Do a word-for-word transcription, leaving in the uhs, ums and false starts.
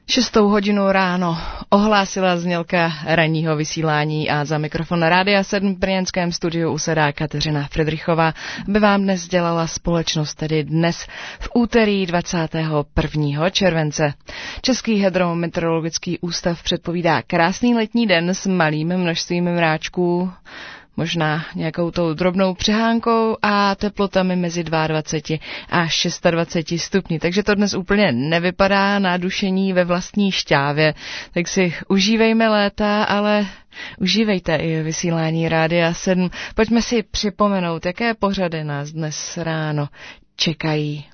Šestou hodinu ráno ohlásila znělka ranního vysílání a za mikrofon Rádia sedm v brněnském studiu usedá Kateřina Fridrichová, aby vám dnes dělala společnost, tedy dnes v úterý dvacátého prvního července. Český hydrometeorologický ústav předpovídá krásný letní den s malým množstvím mráčků, možná nějakou tou drobnou přehánkou a teplotami mezi dvacet dva a dvacet šest stupni. Takže to dnes úplně nevypadá na dušení ve vlastní šťávě. Tak si užívejme léta, ale užívejte i vysílání Rádia sedm. Pojďme si připomenout, jaké pořady nás dnes ráno čekají.